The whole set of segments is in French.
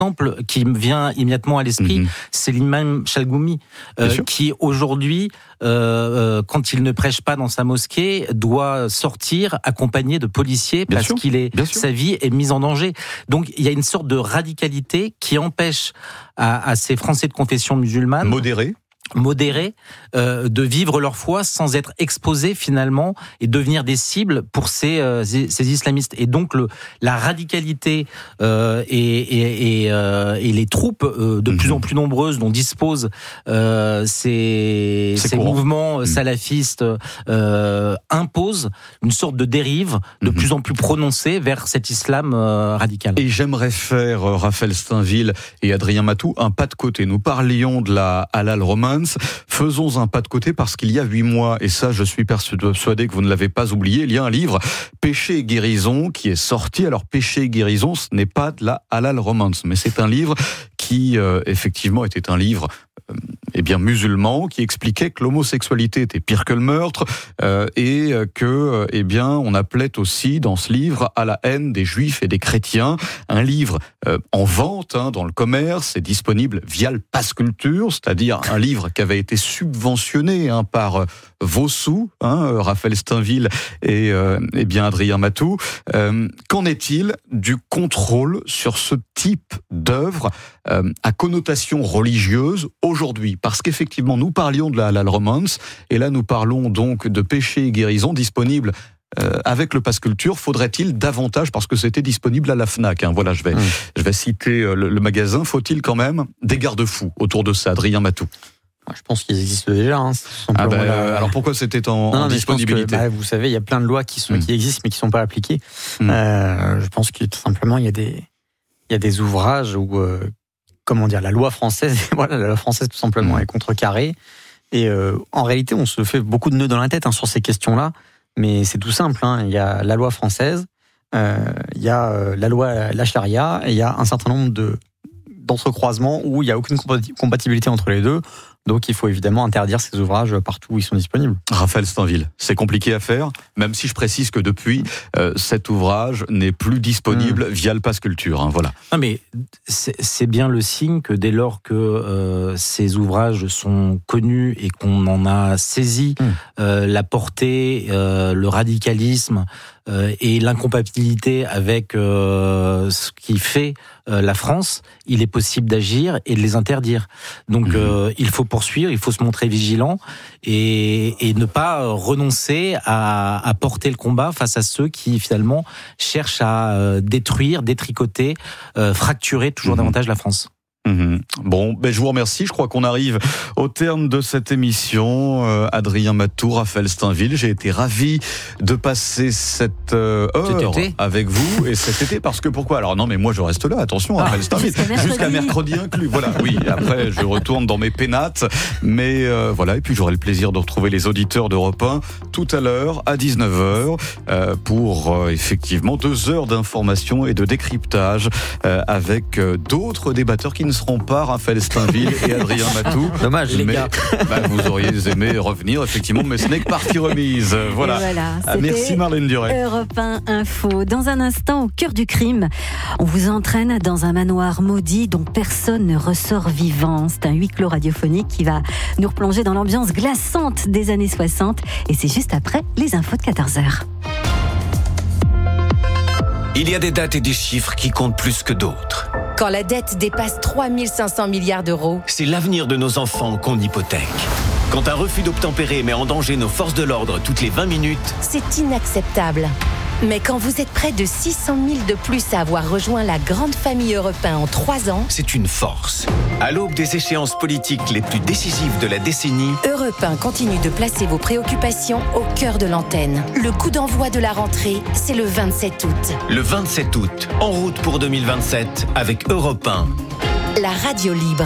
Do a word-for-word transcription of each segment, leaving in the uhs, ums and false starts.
exemple qui me vient immédiatement à l'esprit, mmh. c'est l'imam Chalgoumi, euh, qui aujourd'hui, euh, quand il ne prêche pas dans sa mosquée, doit sortir accompagné de policiers Bien parce sûr. qu'il est sa vie est mise en danger. Donc il y a une sorte de radicalité qui empêche à, à ces Français de confession musulmane modérés. modérés euh, de vivre leur foi sans être exposés finalement et devenir des cibles pour ces, euh, ces islamistes. Et donc le, la radicalité euh, et, et, et, euh, et les troupes euh, de mmh. plus en plus nombreuses dont disposent euh, ces, ces mouvements mmh. salafistes euh, imposent une sorte de dérive de mmh. plus en plus prononcée vers cet islam euh, radical. Et j'aimerais faire, euh, Raphaël Steinville et Adrien Matou, un pas de côté. Nous parlions de la halal romance. Faisons un pas de côté parce qu'il y a huit mois, et ça je suis persuadé que vous ne l'avez pas oublié, il y a un livre, Péché et guérison, qui est sorti. Alors Péché et guérison, ce n'est pas de la halal romance, mais c'est un livre qui euh, effectivement était un livre euh, eh bien musulman, qui expliquait que l'homosexualité était pire que le meurtre euh, et que euh, eh bien on appelait aussi dans ce livre à la haine des juifs et des chrétiens. Un livre euh, en vente hein, dans le commerce, c'est disponible via le Pass Culture, c'est-à-dire un livre qui avait été subventionné hein, par euh, vos sous, hein, Raphaël Steinville et euh, eh bien Adrien Matou. Euh, qu'en est-il du contrôle sur ce type d'œuvre euh, à connotation religieuse aujourd'hui? Parce qu'effectivement, nous parlions de la halal romance, et là nous parlons donc de Péché et guérison disponible euh, avec le Pass Culture. Faudrait-il davantage, parce que c'était disponible à la Fnac, hein, voilà, je vais, mmh. je vais citer le, le magasin, faut-il quand même des garde-fous autour de ça, Adrien Matou? Je pense qu'ils existent déjà. Hein, ah bah, la... Alors pourquoi c'était en, non, en disponibilité? Que, bah, Vous savez, il y a plein de lois qui, sont, mmh. qui existent mais qui ne sont pas appliquées. Mmh. Euh, je pense que tout simplement, il y a des, il y a des ouvrages où, euh, comment dire, la loi française, voilà, la loi française tout simplement mmh. est contrecarrée. Et euh, en réalité, on se fait beaucoup de nœuds dans la tête hein, sur ces questions-là. Mais c'est tout simple. Hein. Il y a la loi française, euh, il y a euh, la loi, la charia, et il y a un certain nombre de d'entrecroisements où il n'y a aucune compatibilité entre les deux. Donc il faut évidemment interdire ces ouvrages partout où ils sont disponibles. Raphaël Steinville, c'est compliqué à faire, même si je précise que depuis, euh, cet ouvrage n'est plus disponible mmh. via le Pass Culture. Hein, voilà. Non mais c'est, c'est bien le signe que dès lors que euh, ces ouvrages sont connus et qu'on en a saisi mmh. euh, la portée, euh, le radicalisme euh, et l'incompatibilité avec euh, ce qui fait euh, la France, il est possible d'agir et de les interdire. Donc mmh. euh, il faut poursuivre, il faut se montrer vigilant et, et ne pas renoncer à, à porter le combat face à ceux qui finalement cherchent à euh, détruire, détricoter, euh, fracturer toujours mmh. davantage la France. Mmh. Bon, ben je vous remercie. Je crois qu'on arrive au terme de cette émission. Euh, Adrien Matou, Raphaël Steinville, j'ai été ravi de passer cette euh, heure avec vous et cet été. Parce que pourquoi? Alors non, mais moi je reste là. Attention, ah, Raphaël Steinville, jusqu'à mercredi. jusqu'à mercredi inclus. Voilà, oui. Après, je retourne dans mes pénates, mais euh, voilà. Et puis j'aurai le plaisir de retrouver les auditeurs d'Europe un tout à l'heure à dix-neuf heures euh, pour euh, effectivement deux heures d'information et de décryptage euh, avec euh, d'autres débatteurs qui ne seront pas Raphaël Steinville et Adrien Matou. Dommage, les mais, gars. Bah, vous auriez aimé revenir, effectivement, mais ce n'est que partie remise. Voilà. voilà ah, merci Marlène Duret. Europe un Info. Dans un instant, au cœur du crime, on vous entraîne dans un manoir maudit dont personne ne ressort vivant. C'est un huis clos radiophonique qui va nous replonger dans l'ambiance glaçante des années soixante. Et c'est juste après les infos de quatorze heures. Il y a des dates et des chiffres qui comptent plus que d'autres. Quand la dette dépasse trois mille cinq cents milliards d'euros, c'est l'avenir de nos enfants qu'on hypothèque. Quand un refus d'obtempérer met en danger nos forces de l'ordre toutes les vingt minutes, c'est inacceptable. Mais quand vous êtes près de six cent mille de plus à avoir rejoint la grande famille Europe un en trois ans, c'est une force. À l'aube des échéances politiques les plus décisives de la décennie, Europe un continue de placer vos préoccupations au cœur de l'antenne. Le coup d'envoi de la rentrée, c'est le vingt-sept août. Le vingt-sept août, en route pour deux mille vingt-sept avec Europe un. La radio libre.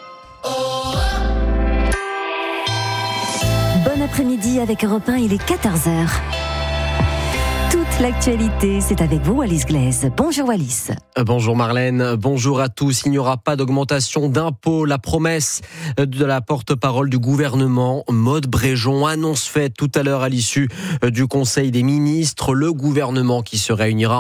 Bon après-midi avec Europe un, il est quatorze heures. Toute l'actualité, c'est avec vous, Wallis Glaise. Bonjour Wallis. Bonjour Marlène, bonjour à tous. Il n'y aura pas d'augmentation d'impôts. La promesse de la porte-parole du gouvernement, Maude Bréjon, annonce faite tout à l'heure à l'issue du Conseil des ministres. Le gouvernement qui se réunira en,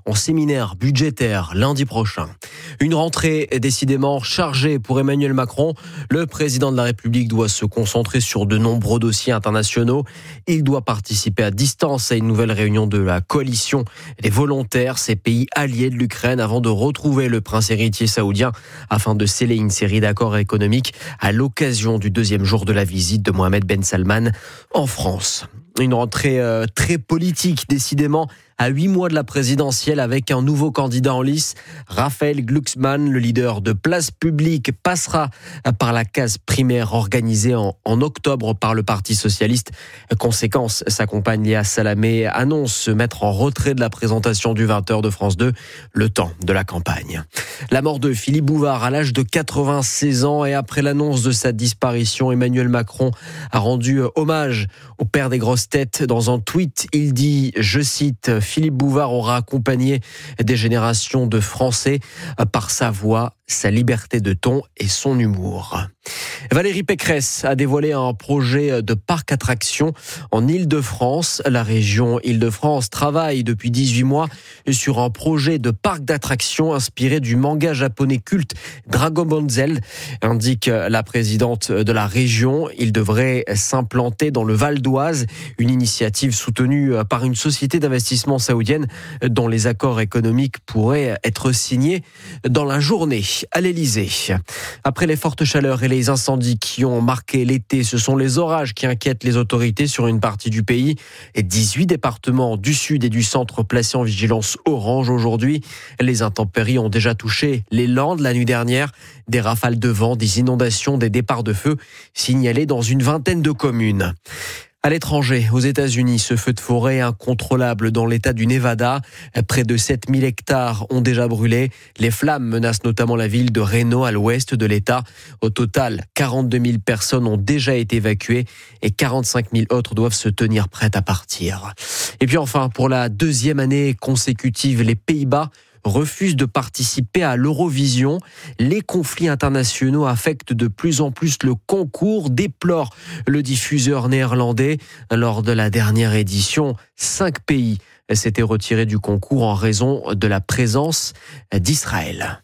en séminaire budgétaire lundi prochain. Une rentrée décidément chargée pour Emmanuel Macron. Le président de la République doit se concentrer sur de nombreux dossiers internationaux. Il doit participer à distance à une nouvelle réunion de la coalition des volontaires, ces pays alliés de l'Ukraine, avant de retrouver le prince héritier saoudien afin de sceller une série d'accords économiques à l'occasion du deuxième jour de la visite de Mohamed Ben Salman en France. Une rentrée euh, très politique, décidément, à huit mois de la présidentielle, avec un nouveau candidat en lice. Raphaël Glucksmann, le leader de Place Publique, passera par la case primaire organisée en, en octobre par le Parti socialiste. Conséquence, sa compagne Léa Salamé annonce se mettre en retrait de la présentation du vingt heures de France deux, le temps de la campagne. La mort de Philippe Bouvard à l'âge de quatre-vingt-seize ans, et après l'annonce de sa disparition, Emmanuel Macron a rendu hommage au père des grosses têtes. Dans un tweet, il dit, je cite, « Philippe Bouvard aura accompagné des générations de Français par sa voix, sa liberté de ton et son humour. » Valérie Pécresse a dévoilé un projet de parc attraction en Île-de-France. La région Île-de-France travaille depuis dix-huit mois sur un projet de parc d'attraction inspiré du manga japonais culte Dragon Ball Z, indique la présidente de la région. Il devrait s'implanter dans le Val d'Oise, une initiative soutenue par une société d'investissement saoudienne dont les accords économiques pourraient être signés dans la journée à l'Elysée. Après les fortes chaleurs et les incendies qui ont marqué l'été, ce sont les orages qui inquiètent les autorités sur une partie du pays. Et dix-huit départements du sud et du centre placés en vigilance orange aujourd'hui. Les intempéries ont déjà touché les Landes la nuit dernière. Des rafales de vent, des inondations, des départs de feu signalés dans une vingtaine de communes. À l'étranger, aux États-Unis, ce feu de forêt incontrôlable dans l'état du Nevada. Près de sept mille hectares ont déjà brûlé. Les flammes menacent notamment la ville de Reno à l'ouest de l'état. Au total, quarante-deux mille personnes ont déjà été évacuées et quarante-cinq mille autres doivent se tenir prêtes à partir. Et puis enfin, pour la deuxième année consécutive, les Pays-Bas refusent de participer à l'Eurovision. Les conflits internationaux affectent de plus en plus le concours, déplore le diffuseur néerlandais. Lors de la dernière édition, cinq pays s'étaient retirés du concours en raison de la présence d'Israël.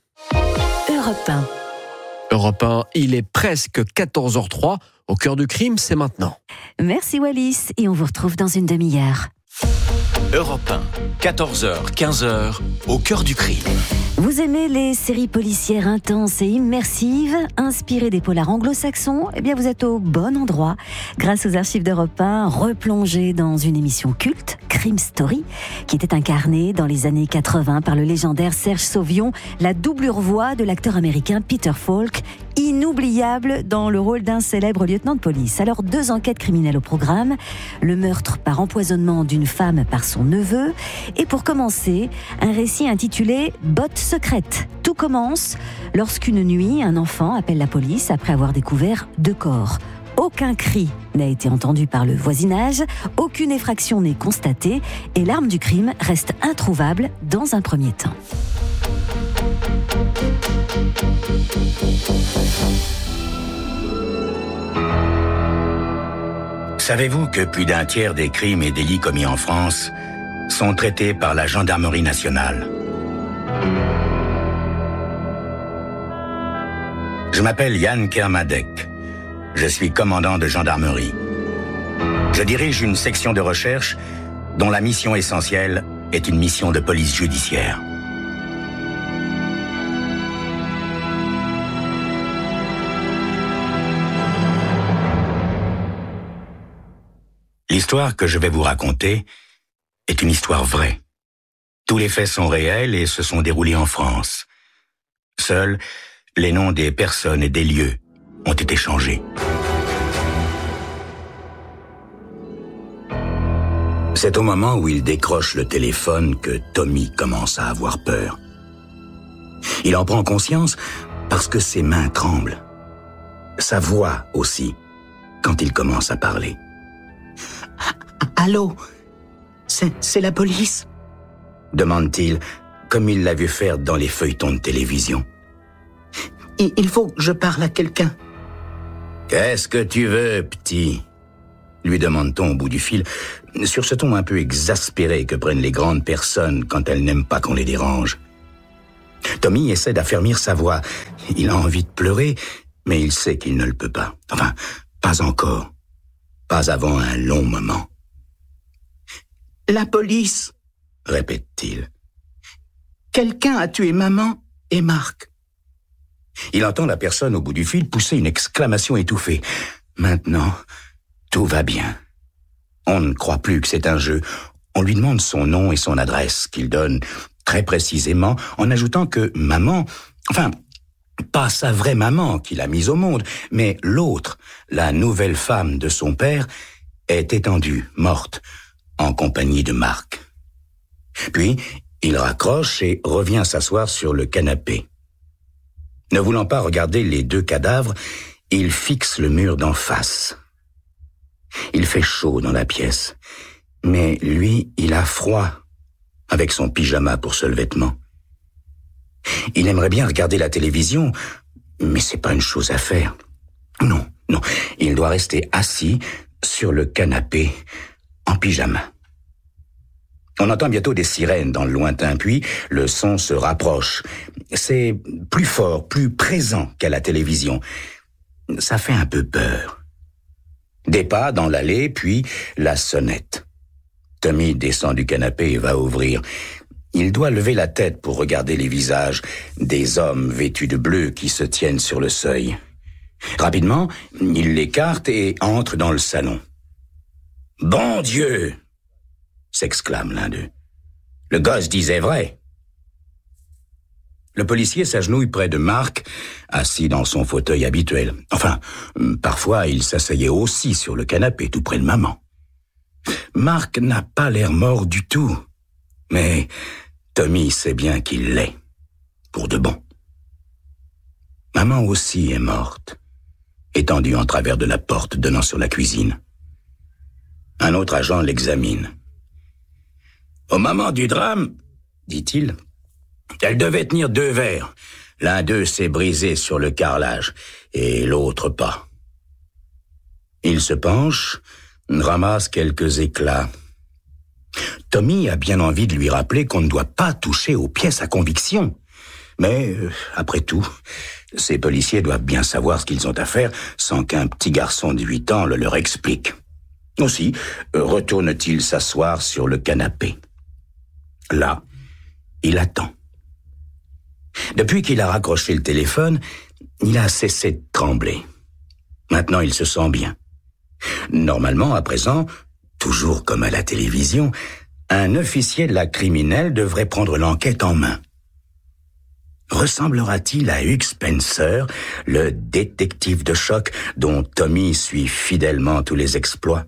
Europe un. Europe un, il est presque quatorze heures trois. Au cœur du crime, c'est maintenant. Merci Wallis, et on vous retrouve dans une demi-heure. Europe un, quatorze heures, quinze heures, au cœur du crime. Vous aimez les séries policières intenses et immersives, inspirées des polars anglo-saxons? Eh bien, vous êtes au bon endroit. Grâce aux archives d'Europe un, replongez dans une émission culte, Crime Story, qui était incarnée dans les années quatre-vingts par le légendaire Serge Sauvion, la doublure voix de l'acteur américain Peter Falk, inoubliable dans le rôle d'un célèbre lieutenant de police. Alors, deux enquêtes criminelles au programme, le meurtre par empoisonnement d'une femme par son neveu, et pour commencer, un récit intitulé « Botte secrète ». Tout commence lorsqu'une nuit, un enfant appelle la police après avoir découvert deux corps. Aucun cri n'a été entendu par le voisinage, aucune effraction n'est constatée, et l'arme du crime reste introuvable dans un premier temps. Savez-vous que plus d'un tiers des crimes et délits commis en France sont traités par la gendarmerie nationale? Je m'appelle Yann Kermadec. Je suis commandant de gendarmerie. Je dirige une section de recherche dont la mission essentielle est une mission de police judiciaire. L'histoire que je vais vous raconter est une histoire vraie. Tous les faits sont réels et se sont déroulés en France. Seuls les noms des personnes et des lieux ont été changés. C'est au moment où il décroche le téléphone que Tommy commence à avoir peur. Il en prend conscience parce que ses mains tremblent. Sa voix aussi, quand il commence à parler. Allô, c'est, c'est la police? Demande-t-il, comme il l'a vu faire dans les feuilletons de télévision. Il, il faut que je parle à quelqu'un. Qu'est-ce que tu veux, petit? lui demande-t-on au bout du fil, sur ce ton un peu exaspéré que prennent les grandes personnes quand elles n'aiment pas qu'on les dérange. Tommy essaie d'affermir sa voix. Il a envie de pleurer, mais il sait qu'il ne le peut pas. Enfin, pas encore. Pas avant un long moment. « La police !» répète-t-il. « Quelqu'un a tué maman et Marc. » Il entend la personne au bout du fil pousser une exclamation étouffée. Maintenant, tout va bien. On ne croit plus que c'est un jeu. On lui demande son nom et son adresse, qu'il donne très précisément, en ajoutant que maman, enfin, pas sa vraie maman qu'il a mise au monde, mais l'autre, la nouvelle femme de son père, est étendue, morte, en compagnie de Marc. Puis, il raccroche et revient s'asseoir sur le canapé. Ne voulant pas regarder les deux cadavres, il fixe le mur d'en face. Il fait chaud dans la pièce, mais lui, il a froid, avec son pyjama pour seul vêtement. Il aimerait bien regarder la télévision, mais c'est pas une chose à faire. Non, non, il doit rester assis sur le canapé, en pyjama. On entend bientôt des sirènes dans le lointain, puis le son se rapproche. C'est plus fort, plus présent qu'à la télévision. Ça fait un peu peur. Des pas dans l'allée, puis la sonnette. Tommy descend du canapé et va ouvrir. Il doit lever la tête pour regarder les visages des hommes vêtus de bleu qui se tiennent sur le seuil. Rapidement, il l'écarte et entre dans le salon. « Bon Dieu !» s'exclame l'un d'eux. « Le gosse disait vrai. » Le policier s'agenouille près de Marc, assis dans son fauteuil habituel. Enfin, parfois, il s'asseyait aussi sur le canapé, tout près de maman. Marc n'a pas l'air mort du tout, mais Tommy sait bien qu'il l'est, pour de bon. Maman aussi est morte, étendue en travers de la porte donnant sur la cuisine. Un autre agent l'examine. « Au moment du drame, dit-il, elle devait tenir deux verres. L'un d'eux s'est brisé sur le carrelage, et l'autre pas. » Il se penche, ramasse quelques éclats. Tommy a bien envie de lui rappeler qu'on ne doit pas toucher aux pièces à conviction. Mais, euh, après tout, ces policiers doivent bien savoir ce qu'ils ont à faire sans qu'un petit garçon de huit ans le leur explique. Aussi, euh, retourne-t-il s'asseoir sur le canapé. Là, il attend. Depuis qu'il a raccroché le téléphone, il a cessé de trembler. Maintenant, il se sent bien. Normalement, à présent, toujours comme à la télévision, un officier de la criminelle devrait prendre l'enquête en main. Ressemblera-t-il à Hugh Spencer, le détective de choc dont Tommy suit fidèlement tous les exploits?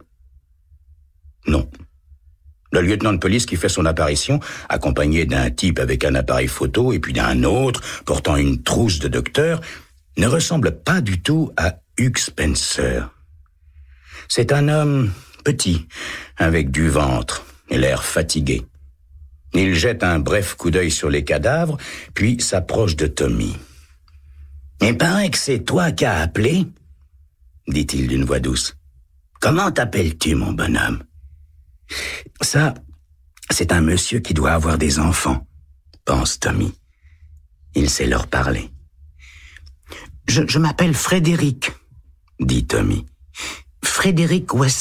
Non. Le lieutenant de police qui fait son apparition, accompagné d'un type avec un appareil photo et puis d'un autre portant une trousse de docteur, ne ressemble pas du tout à Hugh Spencer. C'est un homme petit, avec du ventre et l'air fatigué. Il jette un bref coup d'œil sur les cadavres, puis s'approche de Tommy. « Il paraît que c'est toi qui as appelé ?» dit-il d'une voix douce. « Comment t'appelles-tu, mon bonhomme ?»« Ça, c'est un monsieur qui doit avoir des enfants, » pense Tommy. Il sait leur parler. Je, « Je m'appelle Frédéric, » dit Tommy. « Frédéric Wesson. »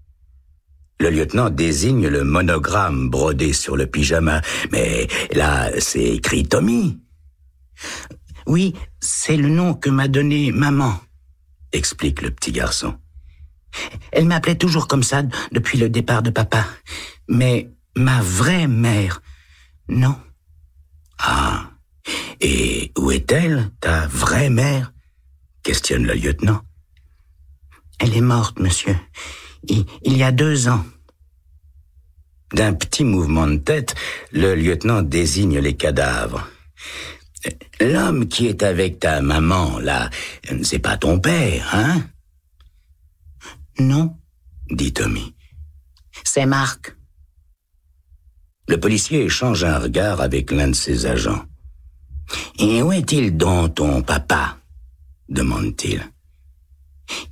Le lieutenant désigne le monogramme brodé sur le pyjama, mais là, c'est écrit Tommy. « Oui, c'est le nom que m'a donné maman, » explique le petit garçon. « Elle m'appelait toujours comme ça depuis le départ de papa, mais ma vraie mère, non. » « Ah, et où est-elle, ta vraie mère ?» questionne le lieutenant. « Elle est morte, monsieur. Il, il y a deux ans. » D'un petit mouvement de tête, le lieutenant désigne les cadavres. « L'homme qui est avec ta maman, là, c'est pas ton père, hein ?»« Non, » dit Tommy. « C'est Marc. » Le policier échange un regard avec l'un de ses agents. « Et où est-il donc, ton papa ?» demande-t-il. «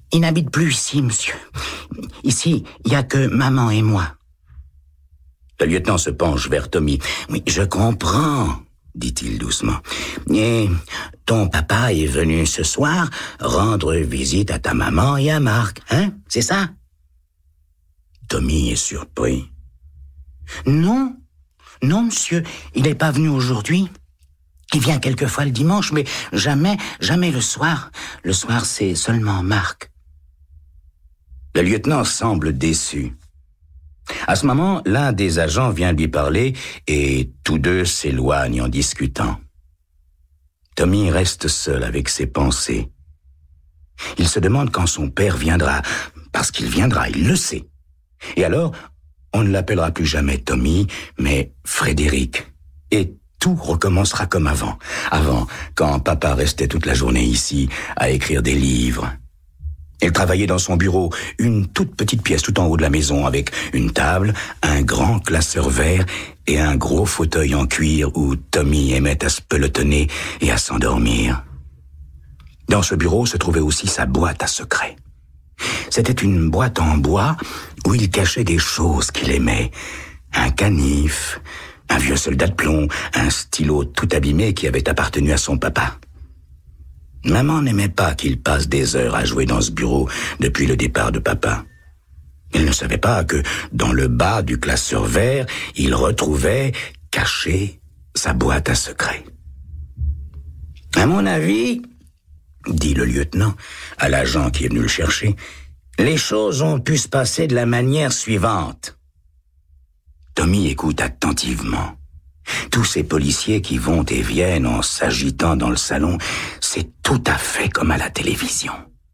il n'habite plus ici, monsieur. Ici, il n'y a que maman et moi. Le lieutenant se penche vers Tommy. Oui, je comprends, dit-il doucement. Et ton papa est venu ce soir rendre visite à ta maman et à Marc, hein? C'est ça? Tommy est surpris. Non, non, monsieur, il n'est pas venu aujourd'hui. Il vient quelquefois le dimanche, mais jamais, jamais le soir. Le soir, c'est seulement Marc. Le lieutenant semble déçu. À ce moment, l'un des agents vient lui parler et tous deux s'éloignent en discutant. Tommy reste seul avec ses pensées. Il se demande quand son père viendra, parce qu'il viendra, il le sait. Et alors, on ne l'appellera plus jamais Tommy, mais Frédéric. Et tout recommencera comme avant. Avant, quand papa restait toute la journée ici à écrire des livres. Il travaillait dans son bureau, une toute petite pièce tout en haut de la maison, avec une table, un grand classeur vert et un gros fauteuil en cuir où Tommy aimait à se pelotonner et à s'endormir. Dans ce bureau se trouvait aussi sa boîte à secrets. C'était une boîte en bois où il cachait des choses qu'il aimait. Un canif, un vieux soldat de plomb, un stylo tout abîmé qui avait appartenu à son papa. Maman n'aimait pas qu'il passe des heures à jouer dans ce bureau depuis le départ de papa. Elle ne savait pas que, dans le bas du classeur vert, il retrouvait, caché, sa boîte à secrets. « À mon avis, dit le lieutenant à l'agent qui est venu le chercher, les choses ont pu se passer de la manière suivante. » Tommy écoute attentivement. Tous ces policiers qui vont et viennent en s'agitant dans le salon, c'est tout à fait comme à la télévision.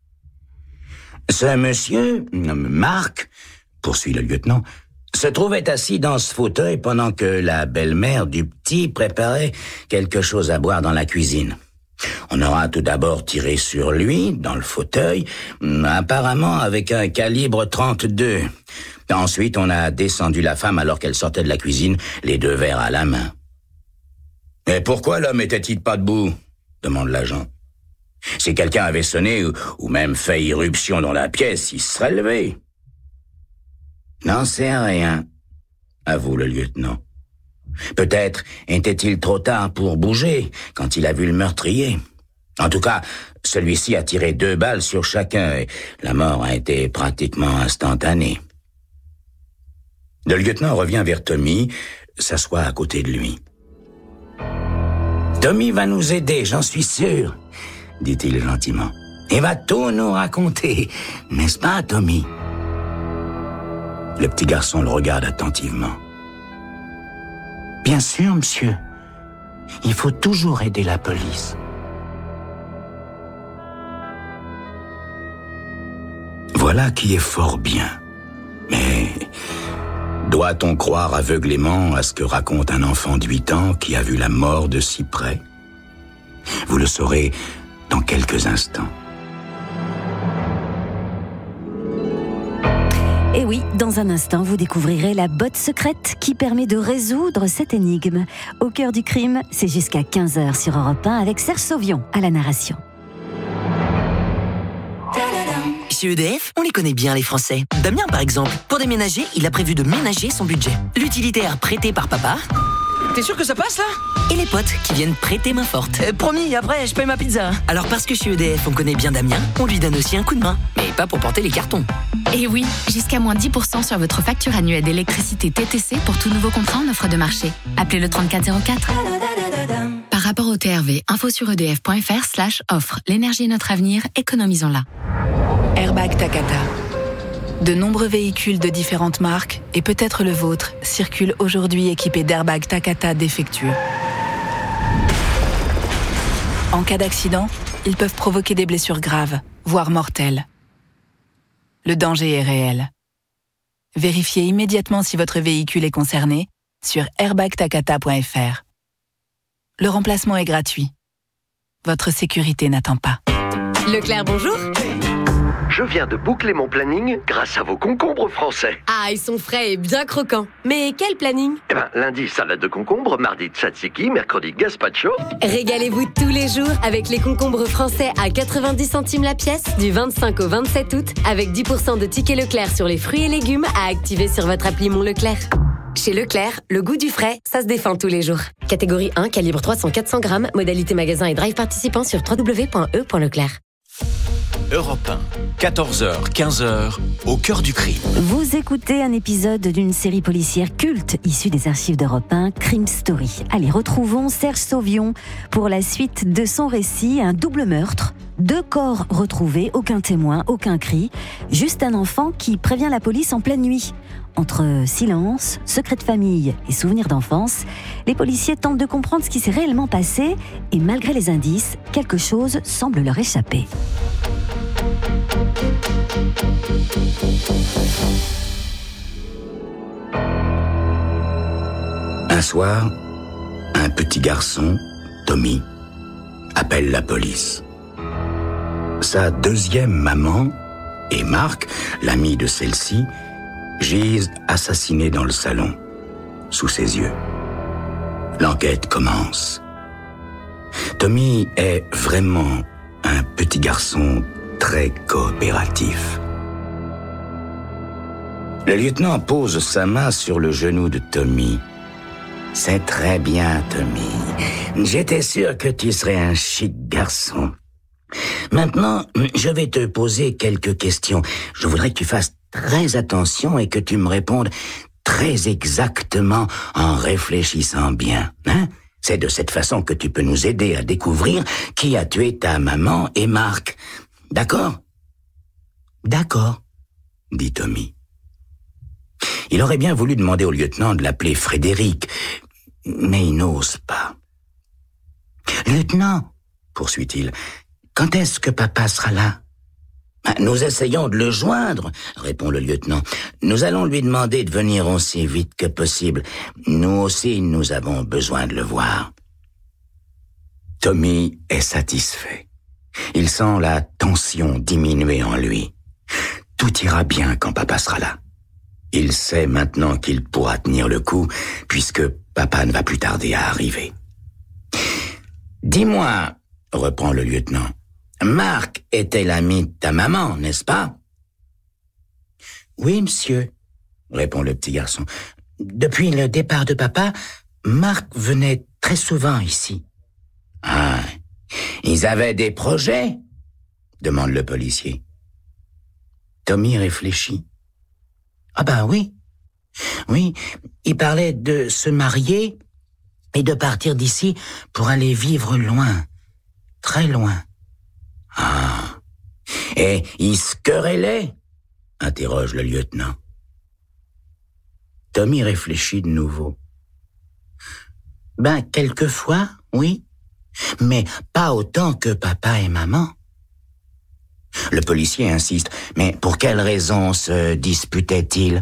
Ce monsieur, Marc, poursuit le lieutenant, se trouvait assis dans ce fauteuil pendant que la belle-mère du petit préparait quelque chose à boire dans la cuisine. On aura tout d'abord tiré sur lui, dans le fauteuil, apparemment avec un calibre trente-deux. Ensuite, on a descendu la femme alors qu'elle sortait de la cuisine, les deux verres à la main. « Et pourquoi l'homme était-il pas debout ?» demande l'agent. « Si quelqu'un avait sonné ou, ou même fait irruption dans la pièce, il se serait levé. »« N'en sais rien, » avoue le lieutenant. « Peut-être était-il trop tard pour bouger quand il a vu le meurtrier. En tout cas, celui-ci a tiré deux balles sur chacun et la mort a été pratiquement instantanée. » Le lieutenant revient vers Tommy, s'assoit à côté de lui. « Tommy va nous aider, j'en suis sûr, » dit-il gentiment. « Il va tout nous raconter, n'est-ce pas, Tommy ?» Le petit garçon le regarde attentivement. « Bien sûr, monsieur. Il faut toujours aider la police. » Voilà qui est fort bien. Mais doit-on croire aveuglément à ce que raconte un enfant de huit ans qui a vu la mort de si près? Vous le saurez dans quelques instants. Et oui, dans un instant, vous découvrirez la botte secrète qui permet de résoudre cette énigme. Au cœur du crime, c'est jusqu'à quinze heures sur Europe un avec Serge Sauvion à la narration. Chez E D F, on les connaît bien les Français. Damien par exemple, pour déménager, il a prévu de ménager son budget. L'utilitaire prêté par papa. T'es sûr que ça passe là? Et les potes qui viennent prêter main forte. euh, Promis, après je paye ma pizza. Alors parce que chez E D F on connaît bien Damien, on lui donne aussi un coup de main. Mais pas pour porter les cartons. Et oui, jusqu'à moins dix pour cent sur votre facture annuelle d'électricité T T C pour tout nouveau contrat en offre de marché. Appelez le trente-quatre zéro quatre. Par rapport au T R V, info sur edf.fr slash offre. L'énergie est notre avenir, économisons-la. Airbag Takata. De nombreux véhicules de différentes marques, et peut-être le vôtre, circulent aujourd'hui équipés d'airbags Takata défectueux. En cas d'accident, ils peuvent provoquer des blessures graves, voire mortelles. Le danger est réel. Vérifiez immédiatement si votre véhicule est concerné sur airbag takata point f r. Le remplacement est gratuit. Votre sécurité n'attend pas. Leclerc, bonjour. Je viens de boucler mon planning grâce à vos concombres français. Ah, ils sont frais et bien croquants. Mais quel planning? Eh ben, lundi, salade de concombre, mardi, tzatziki, mercredi, gazpacho. Régalez-vous tous les jours avec les concombres français à quatre-vingt-dix centimes la pièce du vingt-cinq au vingt-sept août avec dix pour cent de tickets Leclerc sur les fruits et légumes à activer sur votre appli Mon Leclerc. Chez Leclerc, le goût du frais, ça se défend tous les jours. Catégorie un, calibre trois cents à quatre cents grammes, modalité magasin et drive participant sur w w w point e point leclerc. Europe un, quatorze heures, quinze heures, au cœur du crime. Vous écoutez un épisode d'une série policière culte issue des archives d'Europe un, Crime Story. Allez, retrouvons Serge Sauvion pour la suite de son récit, un double meurtre. Deux corps retrouvés, aucun témoin, aucun cri, juste un enfant qui prévient la police en pleine nuit. Entre silence, secret de famille et souvenirs d'enfance, les policiers tentent de comprendre ce qui s'est réellement passé et malgré les indices, quelque chose semble leur échapper. Un soir, un petit garçon, Tommy, appelle la police. Sa deuxième maman et Marc, l'ami de celle-ci, gisent assassinés dans le salon, sous ses yeux. L'enquête commence. Tommy est vraiment un petit garçon très coopératif. Le lieutenant pose sa main sur le genou de Tommy. « C'est très bien, Tommy. J'étais sûr que tu serais un chic garçon. Maintenant, je vais te poser quelques questions. Je voudrais que tu fasses très attention et que tu me répondes très exactement en réfléchissant bien. Hein ? C'est de cette façon que tu peux nous aider à découvrir qui a tué ta maman et Marc. D'accord ? D'accord, dit Tommy. Il aurait bien voulu demander au lieutenant de l'appeler Frédéric, mais il n'ose pas. « Lieutenant, poursuit-il, quand est-ce que papa sera là ? » « Nous essayons de le joindre, répond le lieutenant. Nous allons lui demander de venir aussi vite que possible. Nous aussi, nous avons besoin de le voir. Tommy est satisfait. Il sent la tension diminuer en lui. Tout ira bien quand papa sera là. Il sait maintenant qu'il pourra tenir le coup, puisque papa ne va plus tarder à arriver. « Dis-moi, reprend le lieutenant, Marc était l'ami de ta maman, n'est-ce pas ? » « Oui, monsieur, » répond le petit garçon. « Depuis le départ de papa, Marc venait très souvent ici. »« Ah, ils avaient des projets ? » demande le policier. Tommy réfléchit. « Ah ben oui, oui, il parlait de se marier et de partir d'ici pour aller vivre loin, très loin. » « Ah, et il se querellait ? » interroge le lieutenant. Tommy réfléchit de nouveau. « Ben, quelquefois, oui, mais pas autant que papa et maman. » Le policier insiste. « Mais pour quelle raison se disputaient-ils ? »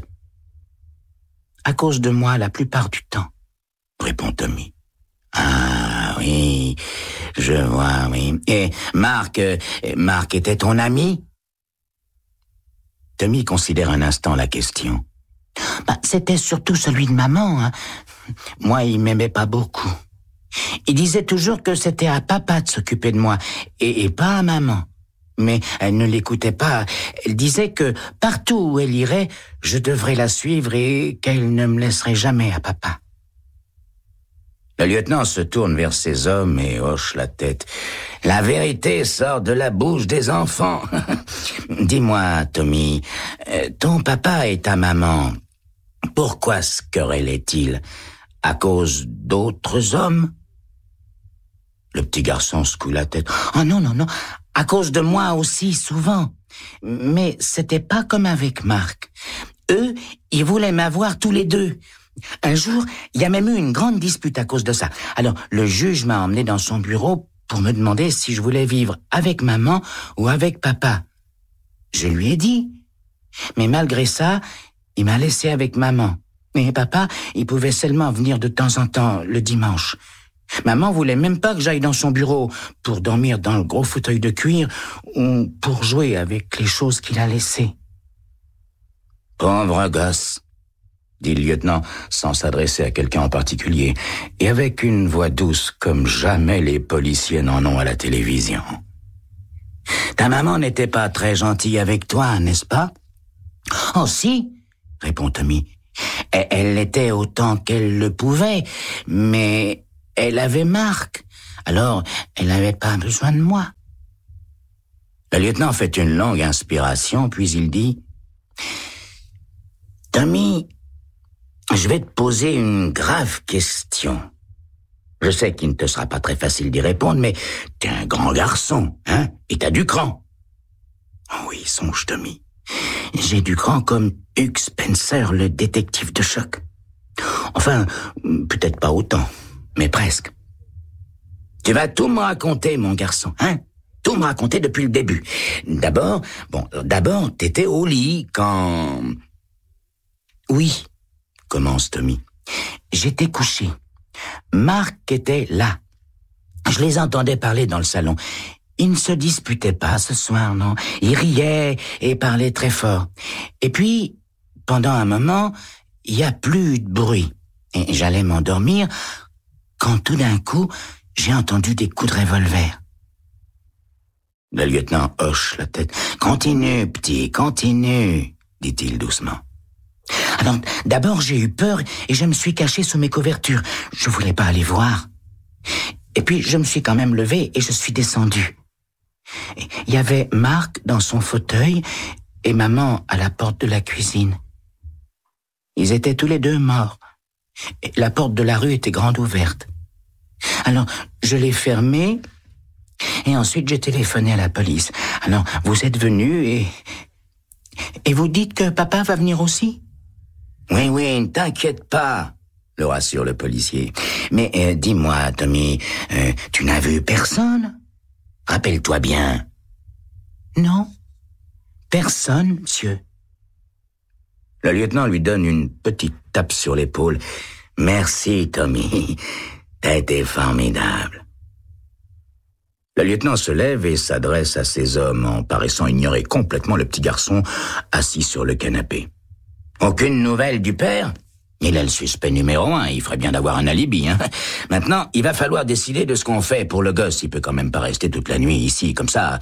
« À cause de moi la plupart du temps, » répond Tommy. « Ah oui, je vois, oui. Et Marc, euh, Marc était ton ami ? » Tommy considère un instant la question. Bah, c'était surtout celui de maman. Hein. Moi, il m'aimait pas beaucoup. Il disait toujours que c'était à papa de s'occuper de moi et, et pas à maman. Mais elle ne l'écoutait pas. Elle disait que partout où elle irait, je devrais la suivre et qu'elle ne me laisserait jamais à papa. Le lieutenant se tourne vers ses hommes et hoche la tête. La vérité sort de la bouche des enfants. Dis-moi, Tommy, ton papa et ta maman, pourquoi se querellaient-ils ? À cause d'autres hommes ? Le petit garçon secoue la tête. Oh non, non, non, à cause de moi aussi, souvent. Mais c'était pas comme avec Marc. Eux, ils voulaient m'avoir tous les deux. Un jour, il y a même eu une grande dispute à cause de ça. Alors, le juge m'a emmené dans son bureau pour me demander si je voulais vivre avec maman ou avec papa. Je lui ai dit. Mais malgré ça, il m'a laissé avec maman. Et papa, il pouvait seulement venir de temps en temps le dimanche. Maman voulait même pas que j'aille dans son bureau pour dormir dans le gros fauteuil de cuir ou pour jouer avec les choses qu'il a laissées. Pauvre gosse, dit le lieutenant sans s'adresser à quelqu'un en particulier et avec une voix douce comme jamais les policiers n'en ont à la télévision. Ta maman n'était pas très gentille avec toi, n'est-ce pas? Oh si, répond Tommy. Elle l'était autant qu'elle le pouvait, mais elle avait Marc, alors elle n'avait pas besoin de moi. Le lieutenant fait une longue inspiration, puis il dit « Tommy, je vais te poser une grave question. Je sais qu'il ne te sera pas très facile d'y répondre, mais t'es un grand garçon, hein, et t'as du cran. » Oh oui, songe Tommy. J'ai du cran comme Hugh Spencer, le détective de choc. Enfin, peut-être pas autant, mais presque. Tu vas tout me raconter, mon garçon, hein? Tout me raconter depuis le début. D'abord, bon, d'abord, t'étais au lit quand... Oui, commence Tommy. J'étais couché. Marc était là. Je les entendais parler dans le salon. Ils ne se disputaient pas ce soir, non. Ils riaient et parlaient très fort. Et puis, pendant un moment, il n'y a plus de bruit. Et j'allais m'endormir quand tout d'un coup, j'ai entendu des coups de revolver. Le lieutenant hoche la tête. « Continue, petit, continue, » dit-il doucement. Alors, d'abord, j'ai eu peur et je me suis caché sous mes couvertures. Je voulais pas aller voir. Et puis, je me suis quand même levé et je suis descendu. Il y avait Marc dans son fauteuil et maman à la porte de la cuisine. Ils étaient tous les deux morts. Et la porte de la rue était grande ouverte. Alors, je l'ai fermée et ensuite j'ai téléphoné à la police. Alors, vous êtes venu et... Et vous dites que papa va venir aussi? Oui, oui, ne t'inquiète pas, le rassure le policier. Mais euh, dis-moi, Tommy, euh, tu n'as vu personne? Rappelle-toi bien. Non, personne, monsieur. Le lieutenant lui donne une petite tape sur l'épaule. Merci, Tommy. T'as été formidable. Le lieutenant se lève et s'adresse à ses hommes en paraissant ignorer complètement le petit garçon assis sur le canapé. Aucune nouvelle du père? Il est le suspect numéro un, il ferait bien d'avoir un alibi, hein. Maintenant, il va falloir décider de ce qu'on fait pour le gosse. Il peut quand même pas rester toute la nuit ici, comme ça.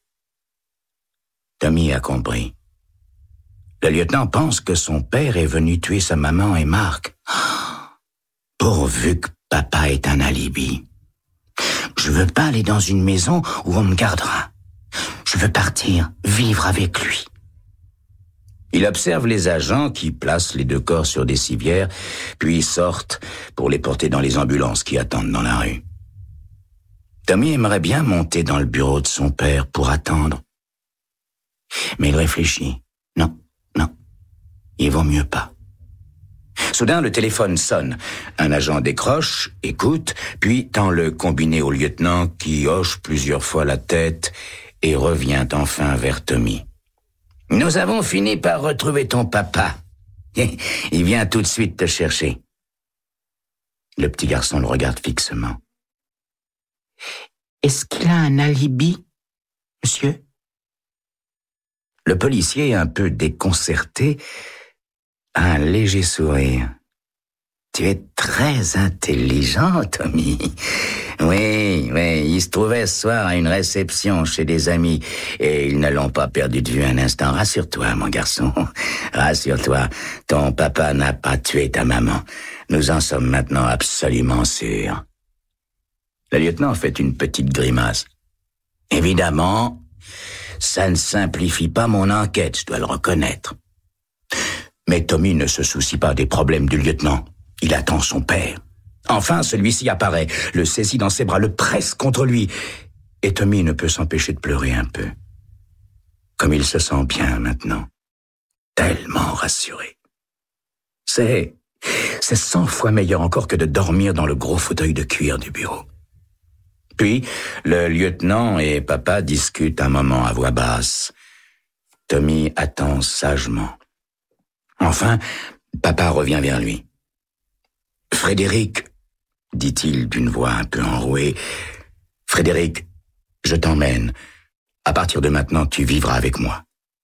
Tommy a compris. Le lieutenant pense que son père est venu tuer sa maman et Marc. Pourvu que papa ait un alibi. Je veux pas aller dans une maison où on me gardera. Je veux partir, vivre avec lui. Il observe les agents qui placent les deux corps sur des civières, puis sortent pour les porter dans les ambulances qui attendent dans la rue. Tommy aimerait bien monter dans le bureau de son père pour attendre. Mais il réfléchit. Non, non, il vaut mieux pas. Soudain, le téléphone sonne. Un agent décroche, écoute, puis tend le combiné au lieutenant qui hoche plusieurs fois la tête et revient enfin vers Tommy. « Nous avons fini par retrouver ton papa. Il vient tout de suite te chercher. » Le petit garçon le regarde fixement. « Est-ce qu'il a un alibi, monsieur ?» Le policier, un peu déconcerté, a un léger sourire. « Tu es très intelligent, Tommy. » Oui, oui, il se trouvait ce soir à une réception chez des amis et ils ne l'ont pas perdu de vue un instant. Rassure-toi, mon garçon, rassure-toi, ton papa n'a pas tué ta maman. Nous en sommes maintenant absolument sûrs. Le lieutenant fait une petite grimace. Évidemment, ça ne simplifie pas mon enquête, je dois le reconnaître. Mais Tommy ne se soucie pas des problèmes du lieutenant. Il attend son père. Enfin, celui-ci apparaît, le saisit dans ses bras, le presse contre lui. Et Tommy ne peut s'empêcher de pleurer un peu. Comme il se sent bien maintenant. Tellement rassuré. C'est, c'est cent fois meilleur encore que de dormir dans le gros fauteuil de cuir du bureau. Puis, le lieutenant et papa discutent un moment à voix basse. Tommy attend sagement. Enfin, papa revient vers lui. Frédéric, dit-il d'une voix un peu enrouée. « Frédéric, je t'emmène. À partir de maintenant, tu vivras avec moi. »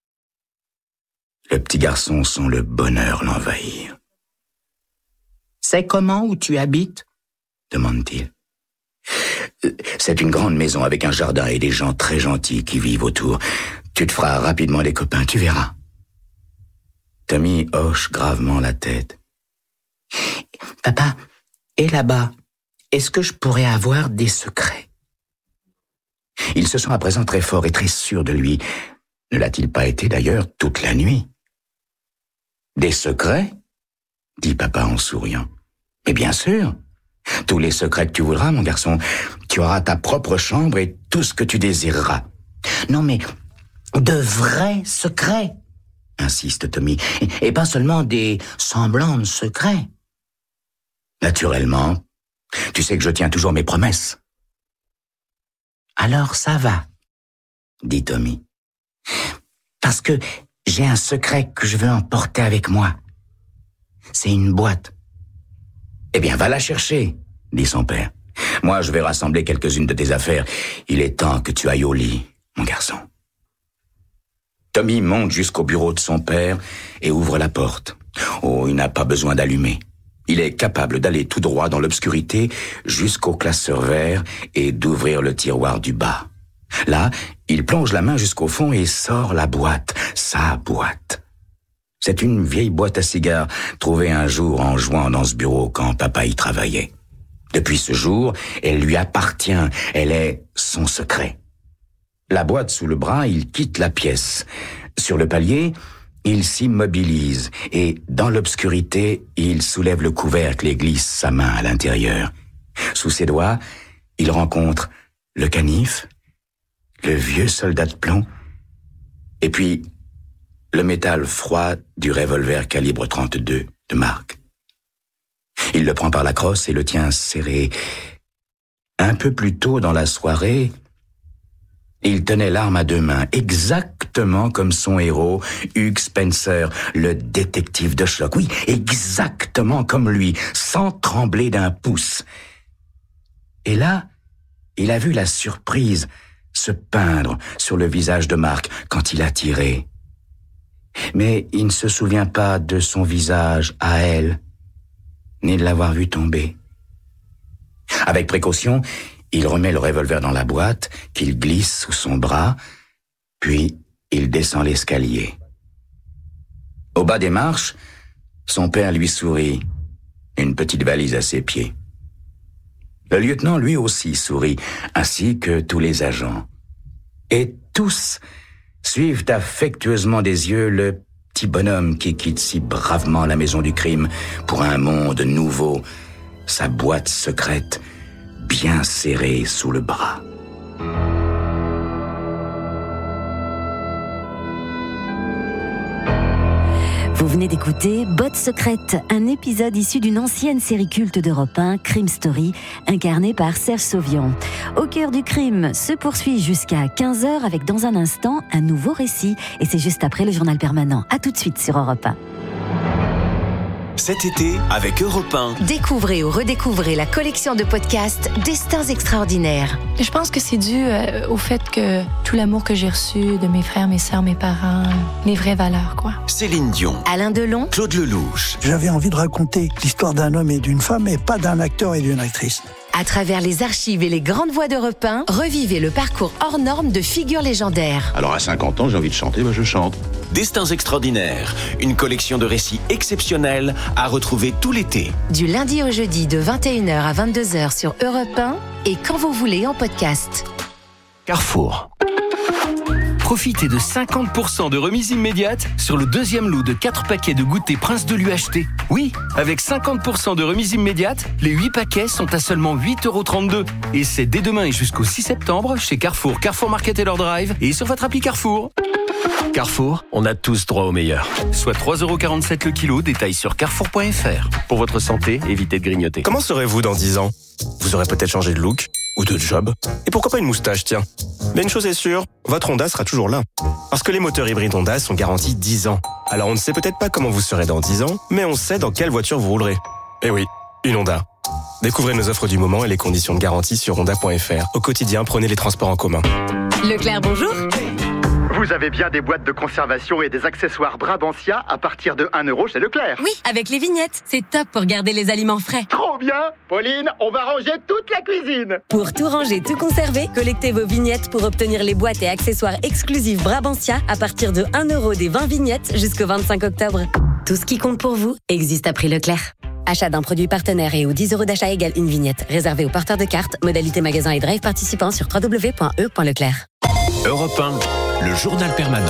Le petit garçon sent le bonheur l'envahir. « C'est comment où tu habites ?» demande-t-il. « C'est une grande maison avec un jardin et des gens très gentils qui vivent autour. Tu te feras rapidement des copains, tu verras. » Tommy hoche gravement la tête. « Papa, et là-bas, est-ce que je pourrais avoir des secrets ?» Il se sent à présent très fort et très sûr de lui. Ne l'a-t-il pas été d'ailleurs toute la nuit? « Des secrets ?» dit papa en souriant. « Mais bien sûr, tous les secrets que tu voudras, mon garçon. Tu auras ta propre chambre et tout ce que tu désireras. »« Non mais, de vrais secrets !» insiste Tommy, et pas seulement des semblants de secrets. « Naturellement, tu sais que je tiens toujours mes promesses. »« Alors ça va, » dit Tommy. « Parce que j'ai un secret que je veux emporter avec moi. C'est une boîte. »« Eh bien, va la chercher, » dit son père. « Moi, je vais rassembler quelques-unes de tes affaires. Il est temps que tu ailles au lit, mon garçon. » Tommy monte jusqu'au bureau de son père et ouvre la porte. Oh, il n'a pas besoin d'allumer. Il est capable d'aller tout droit dans l'obscurité jusqu'au classeur vert et d'ouvrir le tiroir du bas. Là, il plonge la main jusqu'au fond et sort la boîte, sa boîte. C'est une vieille boîte à cigares trouvée un jour en jouant dans ce bureau quand papa y travaillait. Depuis ce jour, elle lui appartient, elle est son secret. La boîte sous le bras, il quitte la pièce. Sur le palier, il s'immobilise et, dans l'obscurité, il soulève le couvercle et glisse sa main à l'intérieur. Sous ses doigts, il rencontre le canif, le vieux soldat de plomb, et puis le métal froid du revolver calibre trente-deux de marque. Il le prend par la crosse et le tient serré. Un peu plus tôt dans la soirée, il tenait l'arme à deux mains, exactement comme son héros, Hugh Spencer, le détective de Sherlock. Oui, exactement comme lui, sans trembler d'un pouce. Et là, il a vu la surprise se peindre sur le visage de Marc quand il a tiré. Mais il ne se souvient pas de son visage à elle, ni de l'avoir vu tomber. Avec précaution, il remet le revolver dans la boîte, qu'il glisse sous son bras, puis il descend l'escalier. Au bas des marches, son père lui sourit, une petite valise à ses pieds. Le lieutenant lui aussi sourit, ainsi que tous les agents. Et tous suivent affectueusement des yeux le petit bonhomme qui quitte si bravement la maison du crime pour un monde nouveau, sa boîte secrète bien serrée sous le bras. Vous venez d'écouter Botte secrète, un épisode issu d'une ancienne série culte d'Europe un, Crime Story, incarné par Serge Sauvian. Au cœur du crime se poursuit jusqu'à quinze heures avec dans un instant un nouveau récit. Et c'est juste après le journal permanent. À tout de suite sur Europe un. Cet été, avec Europe un. Découvrez ou redécouvrez la collection de podcasts Destins extraordinaires. Je pense que c'est dû euh, au fait que tout l'amour que j'ai reçu de mes frères, mes sœurs, mes parents, les vraies valeurs, quoi. Céline Dion. Alain Delon. Claude Lelouch. J'avais envie de raconter l'histoire d'un homme et d'une femme et pas d'un acteur et d'une actrice. À travers les archives et les grandes voix d'Europe un, revivez le parcours hors norme de figures légendaires. Alors à cinquante ans, j'ai envie de chanter, bah je chante. Destins extraordinaires, une collection de récits exceptionnels à retrouver tout l'été. Du lundi au jeudi de vingt et une heures à vingt-deux heures sur Europe un et quand vous voulez en podcast. Carrefour. Profitez de cinquante pour cent de remise immédiate sur le deuxième lot de quatre paquets de goûter Prince de l'U H T. Oui, avec cinquante pour cent de remise immédiate, les huit paquets sont à seulement huit euros trente-deux. Et c'est dès demain et jusqu'au six septembre chez Carrefour, Carrefour Market et leur drive et sur votre appli Carrefour. Carrefour, on a tous droit au meilleur. Soit trois euros quarante-sept le kilo, détail sur carrefour point f r. Pour votre santé, évitez de grignoter. Comment serez-vous dans dix ans ? Vous aurez peut-être changé de look ou de job. Et pourquoi pas une moustache, tiens. Mais une chose est sûre, votre Honda sera toujours là. Parce que les moteurs hybrides Honda sont garantis dix ans. Alors on ne sait peut-être pas comment vous serez dans dix ans, mais on sait dans quelle voiture vous roulerez. Eh oui, une Honda. Découvrez nos offres du moment et les conditions de garantie sur honda point f r. Au quotidien, prenez les transports en commun. Leclerc, bonjour. Vous avez bien des boîtes de conservation et des accessoires Brabantia à partir de un euro chez Leclerc. Oui, avec les vignettes. C'est top pour garder les aliments frais. Trop bien. Pauline, on va ranger toute la cuisine. Pour tout ranger, tout conserver, collectez vos vignettes pour obtenir les boîtes et accessoires exclusifs Brabantia à partir de un euro des vingt vignettes jusqu'au vingt-cinq octobre. Tout ce qui compte pour vous existe à prix Leclerc. Achat d'un produit partenaire et aux dix euros d'achat égale une vignette. Réservé aux porteurs de cartes. Modalité magasin et drive participants sur w w w point e point leclerc. Europe un, le journal permanent.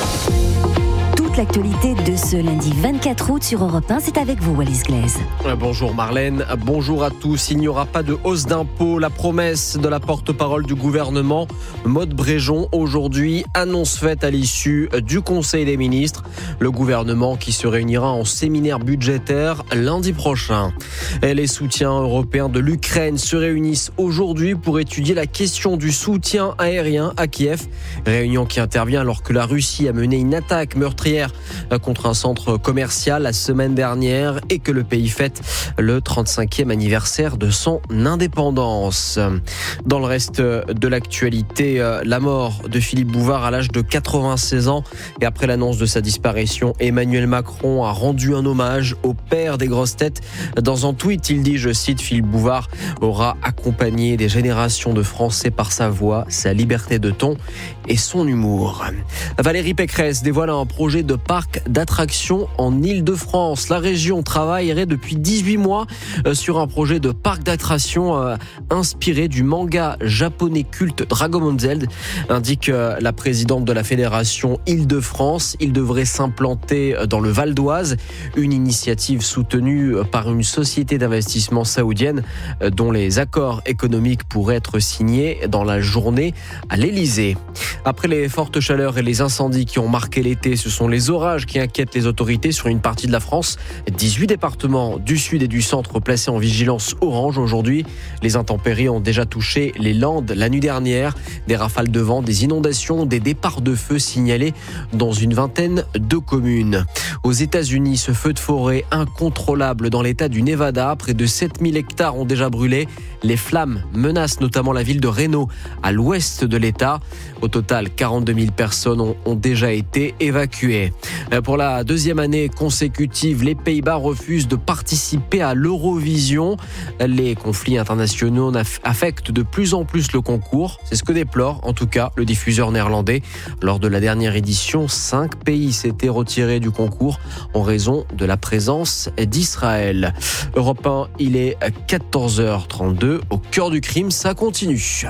Toute l'actualité de ce lundi vingt-quatre août sur Europe un, c'est avec vous, Wallis Glaise. Bonjour Marlène, bonjour à tous. Il n'y aura pas de hausse d'impôts. La promesse de la porte-parole du gouvernement, Maude Bréjon, aujourd'hui, annonce faite à l'issue du Conseil des ministres. Le gouvernement qui se réunira en séminaire budgétaire lundi prochain. Et les soutiens européens de l'Ukraine se réunissent aujourd'hui pour étudier la question du soutien aérien à Kiev. Réunion qui intervient alors que la Russie a mené une attaque meurtrière contre un centre commercial la semaine dernière et que le pays fête le trente-cinquième anniversaire de son indépendance. Dans le reste de l'actualité, la mort de Philippe Bouvard à l'âge de quatre-vingt-seize ans et après l'annonce de sa disparition, Emmanuel Macron a rendu un hommage au père des grosses têtes. Dans un tweet, il dit, je cite, Philippe Bouvard aura accompagné des générations de Français par sa voix, sa liberté de ton et son humour. Valérie Pécresse dévoile un projet de parc d'attractions en Île-de-France. La région travaillerait depuis dix-huit mois sur un projet de parc d'attractions inspiré du manga japonais culte Dragon Ball Z, indique la présidente de la fédération Île-de-France. Il devrait s'implanter dans le Val d'Oise, une initiative soutenue par une société d'investissement saoudienne dont les accords économiques pourraient être signés dans la journée à l'Elysée. Après les fortes chaleurs et les incendies qui ont marqué l'été, ce sont les orages qui inquiètent les autorités sur une partie de la France. dix-huit départements du sud et du centre placés en vigilance orange aujourd'hui. Les intempéries ont déjà touché les Landes la nuit dernière. Des rafales de vent, des inondations, des départs de feu signalés dans une vingtaine de communes. Aux États-Unis, ce feu de forêt incontrôlable dans l'état du Nevada, près de sept mille hectares ont déjà brûlé. Les flammes menacent notamment la ville de Reno, à l'ouest de l'état. Au total, quarante-deux mille personnes ont, ont déjà été évacuées. Pour la deuxième année consécutive, les Pays-Bas refusent de participer à l'Eurovision. Les conflits internationaux affectent de plus en plus le concours. C'est ce que déplore, en tout cas, le diffuseur néerlandais. Lors de la dernière édition, cinq pays s'étaient retirés du concours en raison de la présence d'Israël. Europe un, il est quatorze heures trente-deux. Au cœur du crime, ça continue.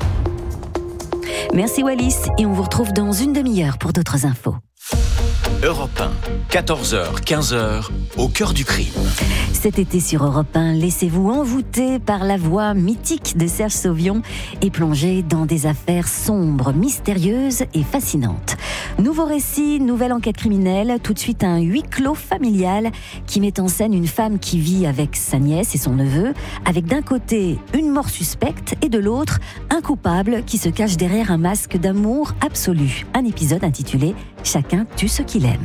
Merci Wallis et on vous retrouve dans une demi-heure pour d'autres infos. Europe un, quatorze heures, quinze heures, au cœur du crime. Cet été sur Europe un, laissez-vous envoûter par la voix mythique de Serge Sauvion et plongez dans des affaires sombres, mystérieuses et fascinantes. Nouveau récit, nouvelle enquête criminelle, tout de suite un huis clos familial qui met en scène une femme qui vit avec sa nièce et son neveu, avec d'un côté une mort suspecte et de l'autre un coupable qui se cache derrière un masque d'amour absolu. Un épisode intitulé « Chacun tue ce qu'il aime ».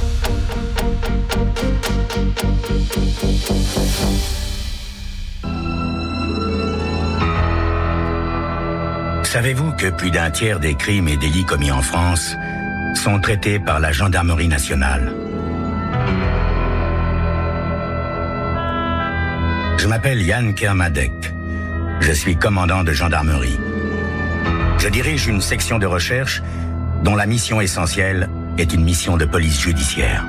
Savez-vous que plus d'un tiers des crimes et délits commis en France sont traités par la gendarmerie nationale? Je m'appelle Yann Kermadec. Je suis commandant de gendarmerie. Je dirige une section de recherche dont la mission essentielle est une mission de police judiciaire.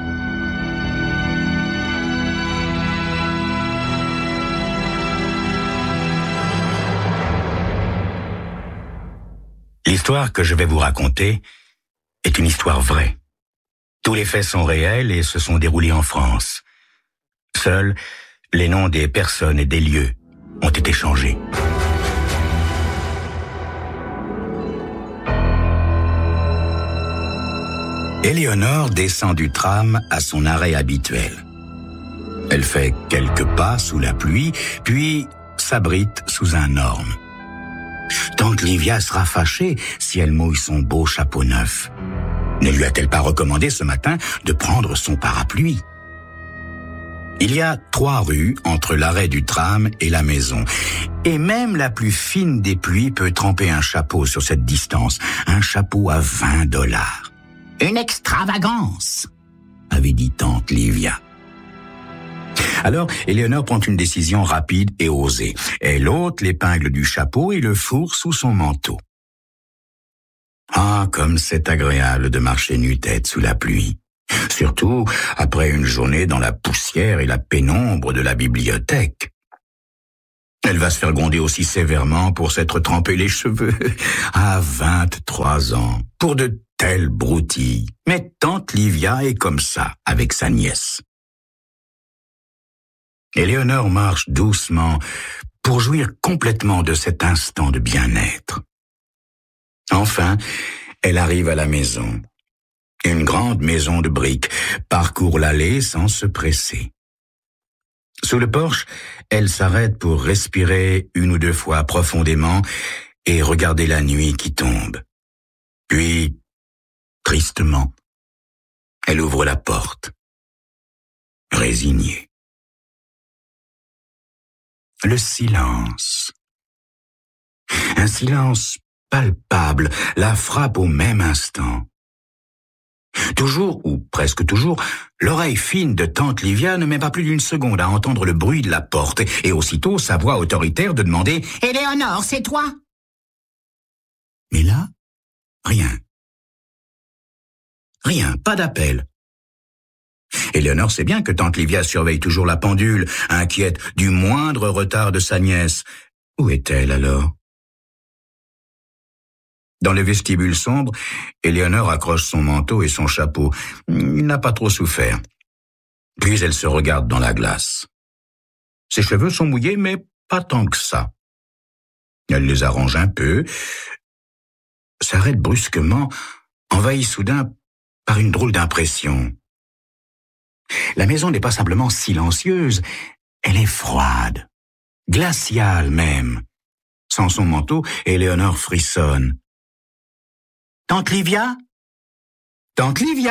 L'histoire que je vais vous raconter est une histoire vraie. Tous les faits sont réels et se sont déroulés en France. Seuls les noms des personnes et des lieux ont été changés. Éléonore descend du tram à son arrêt habituel. Elle fait quelques pas sous la pluie, puis s'abrite sous un orme. Tante Livia sera fâchée si elle mouille son beau chapeau neuf. Ne lui a-t-elle pas recommandé ce matin de prendre son parapluie? Il y a trois rues entre l'arrêt du tram et la maison. Et même la plus fine des pluies peut tremper un chapeau sur cette distance. Un chapeau à vingt dollars. Une extravagance, avait dit tante Livia. Alors, Éléonore prend une décision rapide et osée. Elle ôte l'épingle du chapeau et le fourre sous son manteau. Ah, comme c'est agréable de marcher nu-tête sous la pluie. Surtout après une journée dans la poussière et la pénombre de la bibliothèque. Elle va se faire gronder aussi sévèrement pour s'être trempé les cheveux à vingt-trois ans, pour de telles broutilles. Mais tante Livia est comme ça avec sa nièce. Éléonore marche doucement pour jouir complètement de cet instant de bien-être. Enfin, elle arrive à la maison. Une grande maison de briques parcourt l'allée sans se presser. Sous le porche, elle s'arrête pour respirer une ou deux fois profondément et regarder la nuit qui tombe. Puis, tristement, elle ouvre la porte, résignée. Le silence. Un silence palpable la frappe au même instant. Toujours, ou presque toujours, l'oreille fine de tante Livia ne met pas plus d'une seconde à entendre le bruit de la porte, et aussitôt sa voix autoritaire de demander « Éléonore, c'est toi ?» Mais là, rien. Rien, pas d'appel. Éléonore sait bien que tante Livia surveille toujours la pendule, inquiète du moindre retard de sa nièce. Où est-elle alors ? Dans le vestibule sombre, Éléonore accroche son manteau et son chapeau. Il n'a pas trop souffert. Puis elle se regarde dans la glace. Ses cheveux sont mouillés, mais pas tant que ça. Elle les arrange un peu, s'arrête brusquement, envahie soudain par une drôle d'impression. La maison n'est pas simplement silencieuse, elle est froide, glaciale même. Sans son manteau, Éléonore frissonne. « Tante Livia ? Tante Livia ?»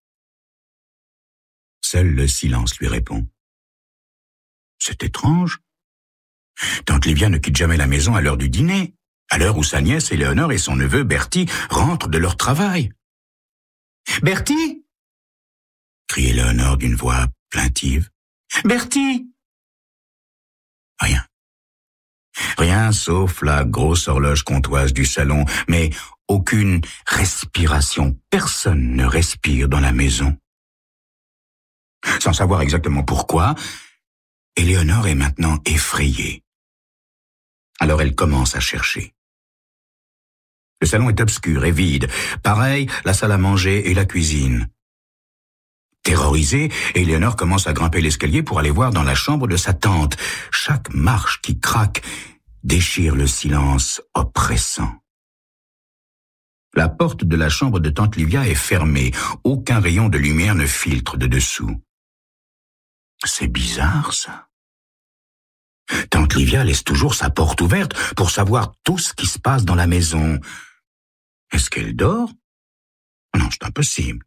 Seul le silence lui répond. C'est étrange. Tante Livia ne quitte jamais la maison à l'heure du dîner, à l'heure où sa nièce Éléonore et son neveu Bertie rentrent de leur travail. « Bertie !» crie Éléonore d'une voix plaintive. « Bertie !» Rien. Rien sauf la grosse horloge comptoise du salon, mais aucune respiration. Personne ne respire dans la maison. Sans savoir exactement pourquoi, Éléonore est maintenant effrayée. Alors elle commence à chercher. Le salon est obscur et vide. Pareil, la salle à manger et la cuisine. Terrorisée, Éléonore commence à grimper l'escalier pour aller voir dans la chambre de sa tante. Chaque marche qui craque déchire le silence oppressant. La porte de la chambre de tante Livia est fermée. Aucun rayon de lumière ne filtre de dessous. C'est bizarre, ça. Tante Livia laisse toujours sa porte ouverte pour savoir tout ce qui se passe dans la maison. Est-ce qu'elle dort ? Non, c'est impossible.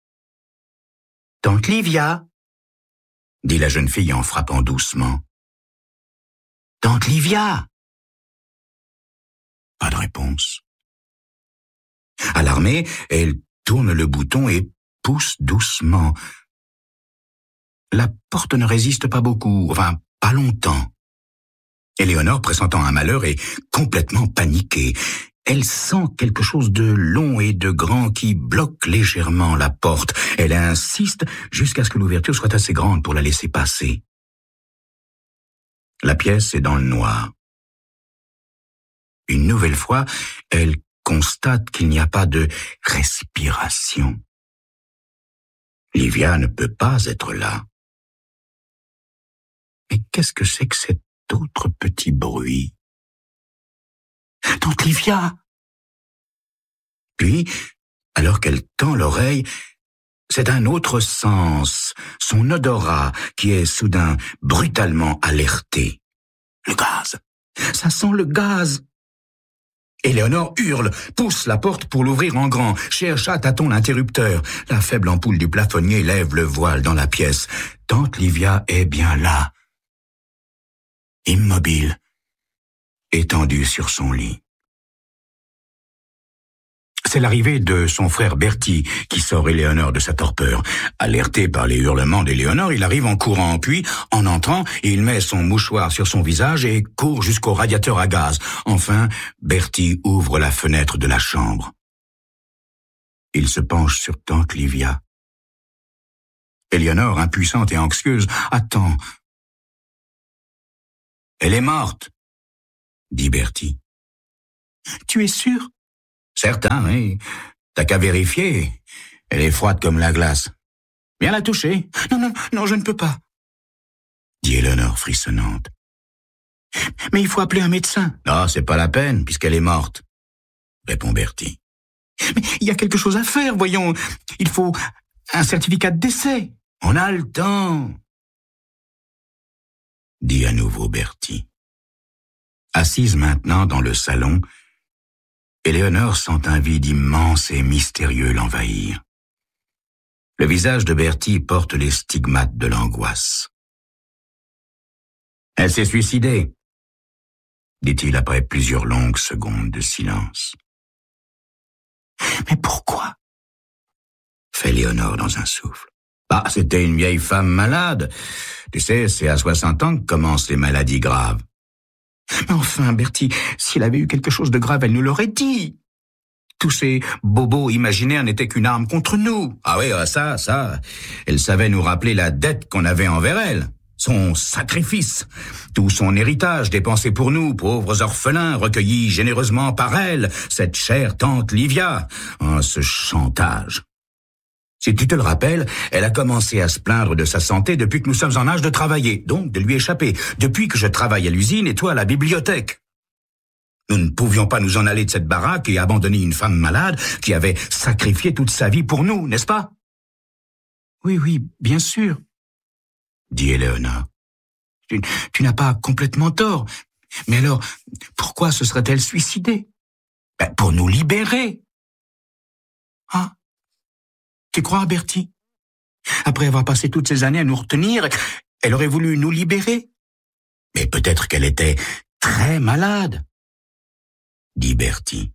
« Tante Livia !» dit la jeune fille en frappant doucement. « Tante Livia !» Pas de réponse. Alarmée, elle tourne le bouton et pousse doucement. La porte ne résiste pas beaucoup, enfin, pas longtemps. Éléonore, pressentant un malheur, est complètement paniquée. Elle sent quelque chose de long et de grand qui bloque légèrement la porte. Elle insiste jusqu'à ce que l'ouverture soit assez grande pour la laisser passer. La pièce est dans le noir. Une nouvelle fois, elle constate qu'il n'y a pas de respiration. Livia ne peut pas être là. Mais qu'est-ce que c'est que cet autre petit bruit ? Tante Livia ! Puis, alors qu'elle tend l'oreille, c'est un autre sens, son odorat, qui est soudain brutalement alerté. Le gaz. Ça sent le gaz. Éléonore hurle, pousse la porte pour l'ouvrir en grand, cherche à tâtons l'interrupteur. La faible ampoule du plafonnier lève le voile dans la pièce. Tante Livia est bien là, immobile, étendue sur son lit. C'est l'arrivée de son frère Bertie qui sort Éléonore de sa torpeur. Alerté par les hurlements d'Éléonore, il arrive en courant, puis, en entrant, il met son mouchoir sur son visage et court jusqu'au radiateur à gaz. Enfin, Bertie ouvre la fenêtre de la chambre. Il se penche sur tante Livia. Éléonore, impuissante et anxieuse, attend. « Elle est morte », dit Bertie. « Tu es sûr ?» « Certain, oui. T'as qu'à vérifier. Elle est froide comme la glace. Viens la toucher. »« Non, non, non, je ne peux pas. » dit Éléonore frissonnante. « Mais il faut appeler un médecin. »« Non, c'est pas la peine, puisqu'elle est morte. » répond Bertie. « Mais il y a quelque chose à faire, voyons. Il faut un certificat de décès. »« On a le temps. » dit à nouveau Bertie. Assise maintenant dans le salon, Éléonore sent un vide immense et mystérieux l'envahir. Le visage de Bertie porte les stigmates de l'angoisse. « Elle s'est suicidée », dit-il après plusieurs longues secondes de silence. « Mais pourquoi ?» fait Éléonore dans un souffle. « Ah, c'était une vieille femme malade. Tu sais, c'est à soixante ans que commencent les maladies graves. » Mais enfin, Bertie, s'il avait eu quelque chose de grave, elle nous l'aurait dit. Tous ces bobos imaginaires n'étaient qu'une arme contre nous. Ah oui, ça, ça, elle savait nous rappeler la dette qu'on avait envers elle. Son sacrifice, tout son héritage dépensé pour nous, pauvres orphelins, recueillis généreusement par elle, cette chère tante Livia. Oh, ce chantage. Si tu te le rappelles, elle a commencé à se plaindre de sa santé depuis que nous sommes en âge de travailler, donc de lui échapper, depuis que je travaille à l'usine et toi à la bibliothèque. Nous ne pouvions pas nous en aller de cette baraque et abandonner une femme malade qui avait sacrifié toute sa vie pour nous, n'est-ce pas? Oui, oui, bien sûr, dit Éléonore. Tu, tu n'as pas complètement tort. Mais alors, pourquoi se serait-elle suicidée? Ben, pour nous libérer. Ah. Tu crois, Bertie? Après avoir passé toutes ces années à nous retenir, elle aurait voulu nous libérer? Mais peut-être qu'elle était très malade, dit Bertie.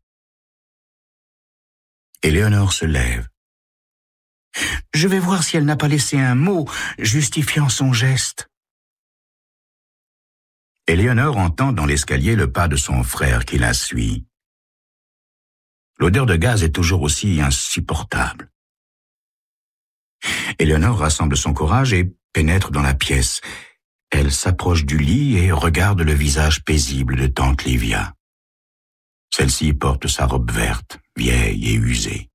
Éléonore se lève. Je vais voir si elle n'a pas laissé un mot justifiant son geste. Éléonore entend dans l'escalier le pas de son frère qui la suit. L'odeur de gaz est toujours aussi insupportable. Éléonore rassemble son courage et pénètre dans la pièce. Elle s'approche du lit et regarde le visage paisible de tante Livia. Celle-ci porte sa robe verte, vieille et usée.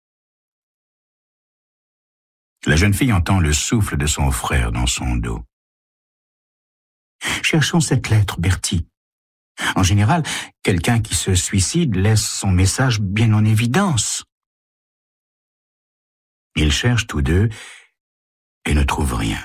La jeune fille entend le souffle de son frère dans son dos. Cherchons cette lettre, Bertie. En général, quelqu'un qui se suicide laisse son message bien en évidence. Ils cherchent tous deux et ne trouvent rien.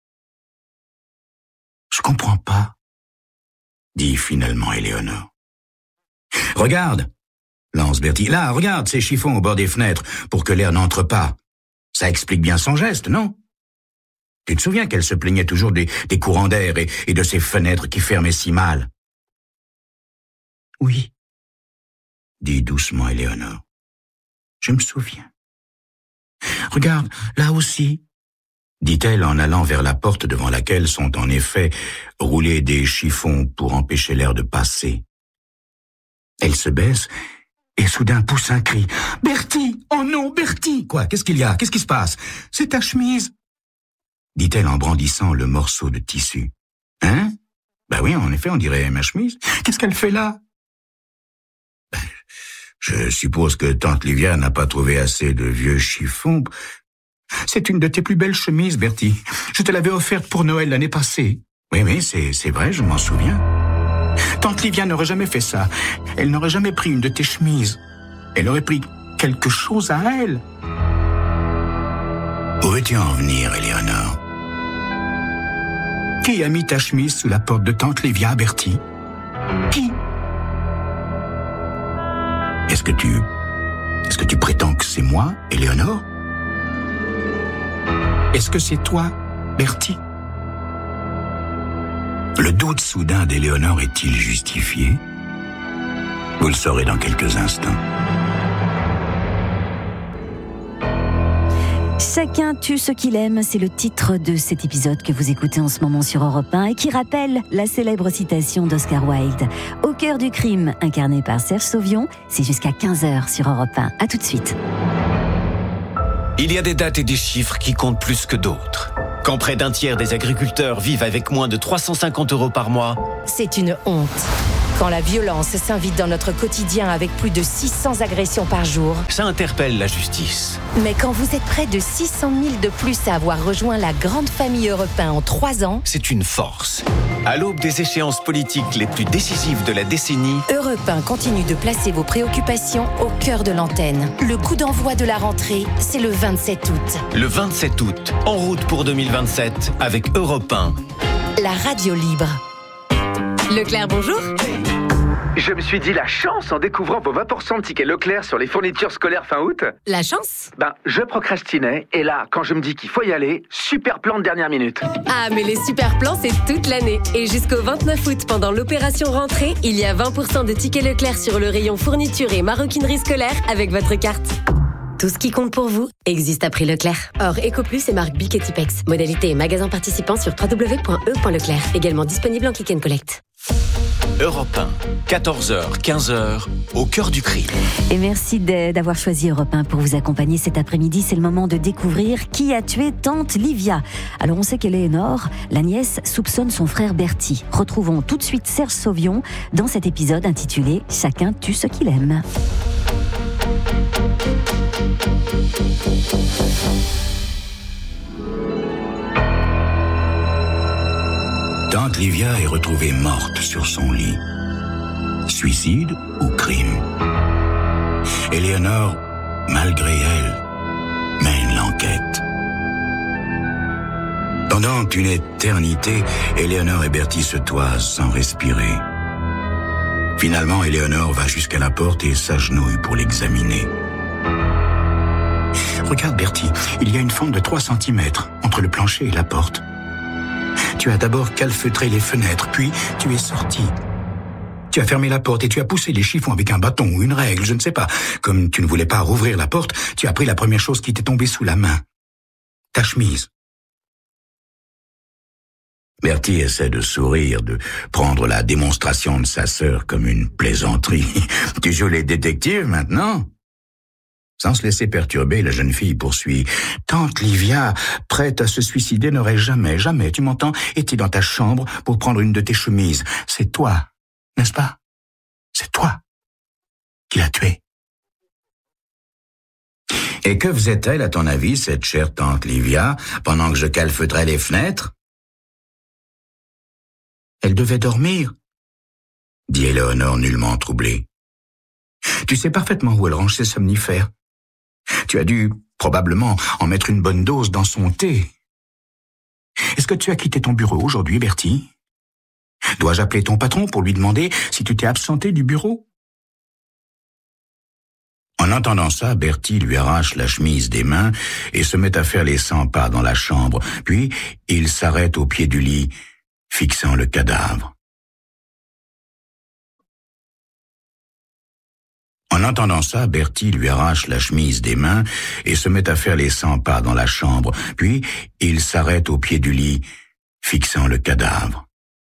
Je comprends pas, dit finalement Éléonore. Regarde, lance Bertie. Là, regarde ces chiffons au bord des fenêtres pour que l'air n'entre pas. Ça explique bien son geste, non? Tu te souviens qu'elle se plaignait toujours des, des courants d'air et, et de ces fenêtres qui fermaient si mal? Oui, dit doucement Éléonore. Je me souviens. Regarde, là aussi, dit-elle en allant vers la porte devant laquelle sont en effet roulés des chiffons pour empêcher l'air de passer. Elle se baisse et soudain pousse un cri. « Bertie! Oh non, Bertie !»« Quoi? Qu'est-ce qu'il y a? Qu'est-ce qui se passe? »« C'est ta chemise !» dit-elle en brandissant le morceau de tissu. « Hein? Ben oui, en effet, on dirait ma chemise. Qu'est-ce qu'elle fait là? » Ben, je suppose que tante Livia n'a pas trouvé assez de vieux chiffons. C'est une de tes plus belles chemises, Bertie. Je te l'avais offerte pour Noël l'année passée. Oui, oui, c'est, c'est vrai, je m'en souviens. Tante Livia n'aurait jamais fait ça. Elle n'aurait jamais pris une de tes chemises. Elle aurait pris quelque chose à elle. Où veux-tu en venir, Éléonore? Qui a mis ta chemise sous la porte de tante Livia, Bertie? Qui? que tu... Est-ce que tu prétends que c'est moi, Éléonore? Est-ce que c'est toi, Bertie? Le doute soudain d'Éléonore est-il justifié? Vous le saurez dans quelques instants. Chacun tue ce qu'il aime, c'est le titre de cet épisode que vous écoutez en ce moment sur Europe un et qui rappelle la célèbre citation d'Oscar Wilde. Au cœur du crime, incarné par Serge Sauvion, c'est jusqu'à quinze heures sur Europe un. À tout de suite. Il y a des dates et des chiffres qui comptent plus que d'autres. Quand près d'un tiers des agriculteurs vivent avec moins de trois cent cinquante euros par mois, c'est une honte. Quand la violence s'invite dans notre quotidien avec plus de six cents agressions par jour, ça interpelle la justice. Mais quand vous êtes près de six cent mille de plus à avoir rejoint la grande famille Europe un en trois ans, c'est une force. À l'aube des échéances politiques les plus décisives de la décennie, Europe un continue de placer vos préoccupations au cœur de l'antenne. Le coup d'envoi de la rentrée, c'est le vingt-sept août. Le vingt-sept août, en route pour deux mille vingt-sept avec Europe un. La radio libre. Leclerc, bonjour. Je me suis dit la chance en découvrant vos vingt pour cent de tickets Leclerc sur les fournitures scolaires fin août. La chance? Ben, je procrastinais et là, quand je me dis qu'il faut y aller, super plan de dernière minute. Ah, mais les super plans, c'est toute l'année. Et jusqu'au vingt-neuf août, pendant l'opération rentrée, il y a vingt pour cent de tickets Leclerc sur le rayon fourniture et maroquinerie scolaire avec votre carte. Tout ce qui compte pour vous existe à prix Leclerc. Or, EcoPlus et marque Bic et Tipex. Modalité et magasin participant sur w w w point e point leclerc. Également disponible en click and collect. Europe un, quatorze heures, quinze heures, au cœur du crime. Et merci d'avoir choisi Europe un pour vous accompagner cet après-midi. C'est le moment de découvrir qui a tué tante Livia. Alors on sait qu'Éléonore, la nièce, soupçonne son frère Bertie. Retrouvons tout de suite Serge Sauvion dans cet épisode intitulé « Chacun tue ce qu'il aime ». Tante Livia est retrouvée morte sur son lit. Suicide ou crime? Éléonore, malgré elle, mène l'enquête. Pendant une éternité, Éléonore et Bertie se toisent sans respirer. Finalement, Éléonore va jusqu'à la porte et s'agenouille pour l'examiner. Regarde, Bertie, il y a une fente de trois centimètres entre le plancher et la porte. Tu as d'abord calfeutré les fenêtres, puis tu es sorti. Tu as fermé la porte et tu as poussé les chiffons avec un bâton ou une règle, je ne sais pas. Comme tu ne voulais pas rouvrir la porte, tu as pris la première chose qui t'est tombée sous la main. Ta chemise. Bertie essaie de sourire, de prendre la démonstration de sa sœur comme une plaisanterie. Tu joues les détectives maintenant? Sans se laisser perturber, la jeune fille poursuit. Tante Livia, prête à se suicider, n'aurait jamais, jamais, tu m'entends, été dans ta chambre pour prendre une de tes chemises. C'est toi, n'est-ce pas? C'est toi qui l'as tuée. Et que faisait-elle, à ton avis, cette chère tante Livia, pendant que je calfeutrais les fenêtres? Elle devait dormir, dit Éléonore nullement troublée. Tu sais parfaitement où elle range ses somnifères. Tu as dû, probablement, en mettre une bonne dose dans son thé. Est-ce que tu as quitté ton bureau aujourd'hui, Bertie? Dois-je appeler ton patron pour lui demander si tu t'es absenté du bureau? En entendant ça, Bertie lui arrache la chemise des mains et se met à faire les cent pas dans la chambre. Puis, il s'arrête au pied du lit, fixant le cadavre. En entendant ça, Bertie lui arrache la chemise des mains et se met à faire les cent pas dans la chambre. Puis, il s'arrête au pied du lit, fixant le cadavre.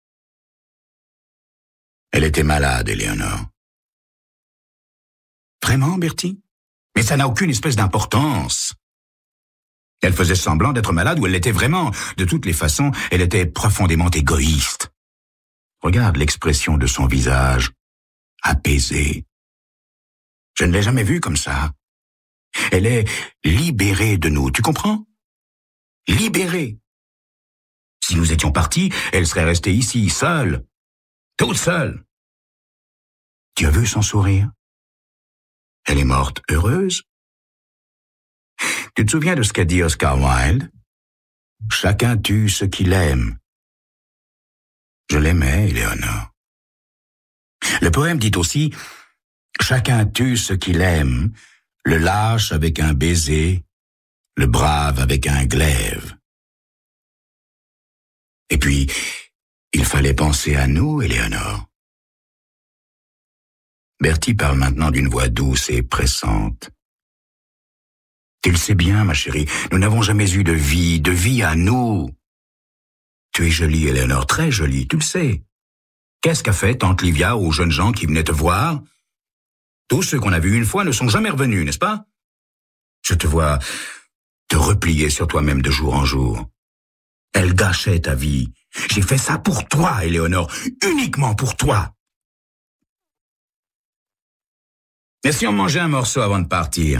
Elle était malade, Éléonore. Vraiment, Bertie? Mais ça n'a aucune espèce d'importance. Elle faisait semblant d'être malade ou elle l'était vraiment. De toutes les façons, elle était profondément égoïste. Regarde l'expression de son visage, apaisé. Je ne l'ai jamais vue comme ça. Elle est libérée de nous, tu comprends? Libérée. Si nous étions partis, elle serait restée ici, seule. Toute seule. Tu as vu son sourire? Elle est morte heureuse. Tu te souviens de ce qu'a dit Oscar Wilde? Chacun tue ce qu'il aime. Je l'aimais, Éléonore. Le poème dit aussi Chacun tue ce qu'il aime, le lâche avec un baiser, le brave avec un glaive. Et puis, il fallait penser à nous, Éléonore. Bertie parle maintenant d'une voix douce et pressante. Tu le sais bien, ma chérie, nous n'avons jamais eu de vie, de vie à nous. Tu es jolie, Éléonore, très jolie, tu le sais. Qu'est-ce qu'a fait tante Livia aux jeunes gens qui venaient te voir? Tous ceux qu'on a vus une fois ne sont jamais revenus, n'est-ce pas? Je te vois te replier sur toi-même de jour en jour. Elle gâchait ta vie. J'ai fait ça pour toi, Éléonore, uniquement pour toi. Et si on mangeait un morceau avant de partir?